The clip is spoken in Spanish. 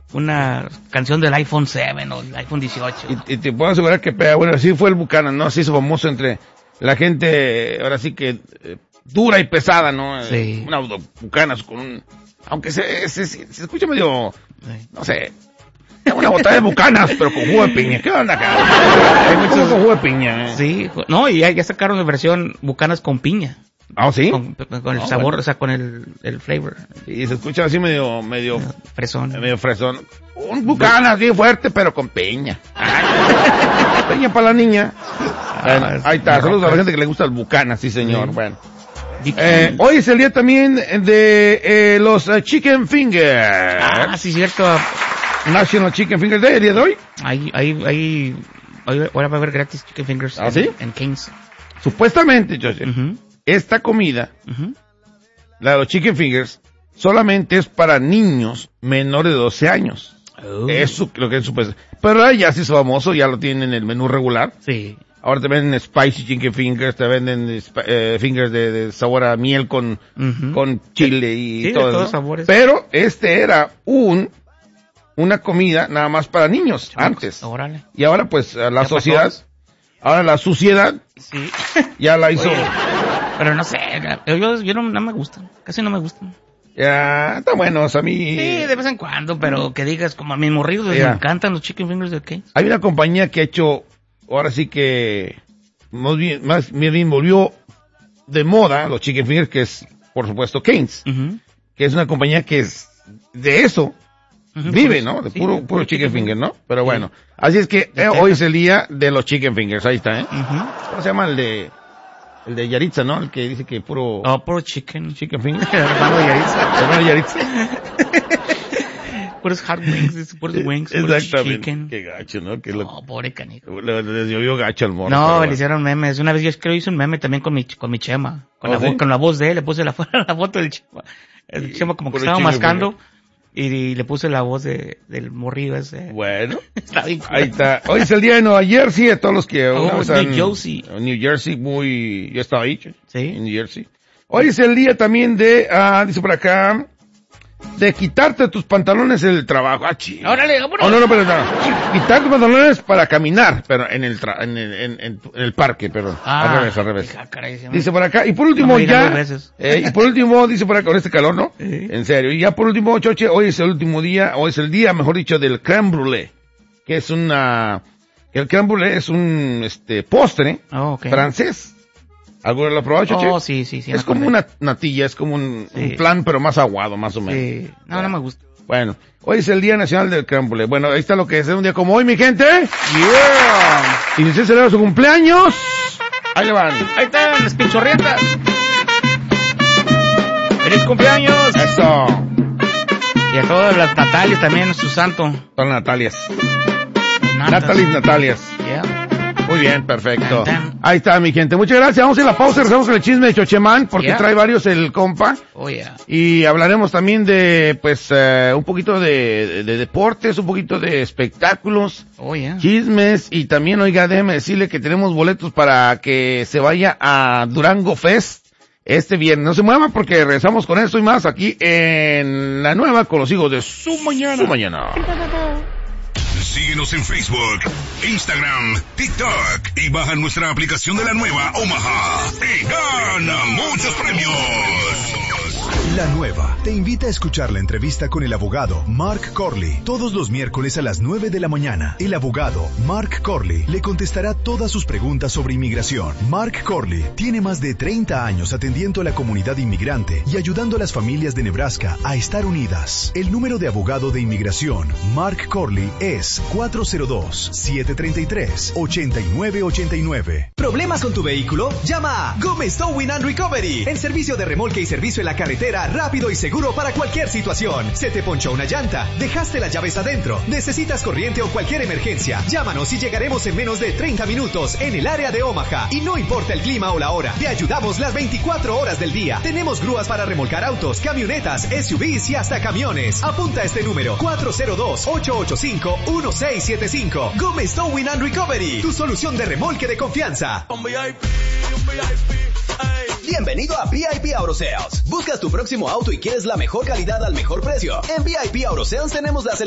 una canción del iPhone 7 o el iPhone 18. Y te puedo asegurar que pega. Bueno, así fue el Buchanan, ¿no? Se hizo famoso entre la gente, ahora sí que dura y pesada, ¿no? Sí. Una Buchanan con un... Aunque se escucha medio, no sé, una botada de Bucanas, pero con jugo de piña. ¿Qué onda acá? Hay muchos con jugo de piña, Sí, no, y ya sacaron la versión Bucanas con piña. ¿Ah, sí? Con el sabor, bueno. O sea, con el flavor. Y se escucha así medio fresón. Medio fresón. Un Bucanas bien fuerte, pero con piña. Piña para la niña. Ahí está, saludos a la gente que le gusta el Bucanas, sí señor. Bueno. Hoy es el día también de los Chicken Fingers. Sí, cierto. National Chicken Fingers Day, el día de hoy. Ahora va a haber gratis Chicken Fingers en Kings. Supuestamente, Joseph, esta comida, la de los Chicken Fingers, solamente es para niños menores de 12 años. Eso creo que es supuesto. Pero ya se hizo famoso, ya lo tienen en el menú regular. Sí. Ahora te venden spicy chicken fingers, te venden fingers de sabor a miel con chile y todo. De todos ¿no? sabores. Pero era una comida nada más para niños antes. Órale. Y ahora pues la sociedad, ahora la suciedad, sí. Ya la hizo. Oye, pero no sé, yo no me gustan, casi no me gustan. Ya, están buenos a mí. Sí, de vez en cuando, pero que digas como a mis morridos les encantan los chicken fingers de Kings. Hay una compañía que ha hecho, ahora sí que más bien volvió de moda los chicken fingers, que es por supuesto Kings, que es una compañía que es de eso vive, ¿no? De puro chicken finger, ¿no? Pero bueno, así es que hoy es el día de los chicken fingers, ahí está, ¿Cómo se llama el de Yaritza, ¿no? El que dice que puro chicken finger. Hermano de Yaritza. Puros hard wings, puros wings, exactamente. Chicken. Qué gacho, ¿no? No, pobre canijo. Le llovió gacho al morro. No, le hicieron memes. Una vez yo creo hice un meme también con mi Chema. Con la voz de él, le puse la foto del Chema. El Chema como que estaba mascando. Y le puse la voz del morrido ese. Bueno. Está bien cool. Ahí está. Hoy es el día de Nueva Jersey, a todos los que... New Jersey, yo estaba ahí. Sí. En New Jersey. Hoy es el día también de, dice por acá, de quitarte tus pantalones del trabajo. Órale, vámonos. No, pero quitar tus pantalones para caminar, pero en el parque, perdón. Al revés. Dice por acá, y por último y por último, dice por acá, con este calor, ¿no? En serio. Y ya por último, Choche, hoy es el último día, hoy es el día, mejor dicho, del crème brûlée, que es el crème brûlée es un, postre francés. ¿Alguno lo ha probado, Choche? Sí. Es como una natilla, es como un flan, pero más aguado, más o menos. Sí. No me gusta. Bueno, hoy es el Día Nacional del Crème brûlée. Bueno, ahí está lo que es un día como hoy, mi gente. Yeah. Y si usted celebra su cumpleaños, ahí le van. Ahí están las pinchorrietas. ¡Feliz cumpleaños! Eso. Y a todas las Natalias también, su santo. Todas las Natalias. Natalias. Yeah. Muy bien, perfecto. Ahí está, mi gente. Muchas gracias. Vamos a la pausa, regresamos con el chisme de Chochemán, porque trae varios el compa. Y hablaremos también de, pues, un poquito de deportes, un poquito de espectáculos, chismes, y también, oiga, déjeme decirle que tenemos boletos para que se vaya a Durango Fest este viernes. No se muevan porque regresamos con eso y más aquí en La Nueva con los hijos de Su Mañana. Síguenos en Facebook, Instagram, TikTok y baja nuestra aplicación de La Nueva Omaha y gana muchos premios. La Nueva te invita a escuchar la entrevista con el abogado Mark Corley todos los miércoles a las 9 de la mañana. El abogado Mark Corley le contestará todas sus preguntas sobre inmigración. Mark Corley tiene más de 30 años atendiendo a la comunidad inmigrante y ayudando a las familias de Nebraska a estar unidas. El número de abogado de inmigración Mark Corley es 402-733-8989. ¿Problemas con tu vehículo? Llama a Gómez Towing and Recovery, el servicio de remolque y servicio en la carretera rápido y seguro para cualquier situación. Se te ponchó una llanta, dejaste las llaves adentro, necesitas corriente o cualquier emergencia. Llámanos y llegaremos en menos de 30 minutos en el área de Omaha. Y no importa el clima o la hora, te ayudamos las 24 horas del día. Tenemos grúas para remolcar autos, camionetas, SUVs y hasta camiones. Apunta este número, 402-885-1675. Gómez Towing and Recovery, tu solución de remolque de confianza. Bienvenido a VIP Auto Sales. ¿Buscas tu próximo auto y quieres la mejor calidad al mejor precio? En VIP Auto Sales tenemos la